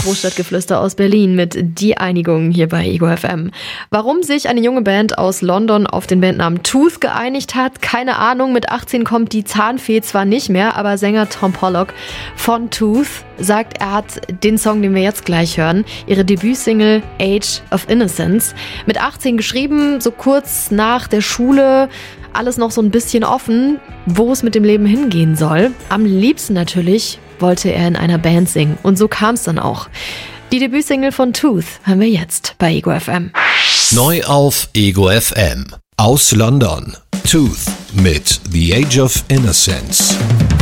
Großstadtgeflüster aus Berlin mit Die Einigung hier bei Ego FM. Warum sich eine junge Band aus London auf den Bandnamen Tooth geeinigt hat, keine Ahnung. Mit 18 kommt die Zahnfee zwar nicht mehr, aber Sänger Tom Pollock von Tooth sagt, er hat den Song, den wir jetzt gleich hören, ihre Debütsingle Age of Innocence, mit 18 geschrieben, so kurz nach der Schule. Alles noch so ein bisschen offen, wo es mit dem Leben hingehen soll. Am liebsten natürlich wollte er in einer Band singen. Und so kam es dann auch. Die Debütsingle von Tooth hören wir jetzt bei Ego FM. Neu auf Ego FM. Aus London. Tooth mit The Age of Innocence.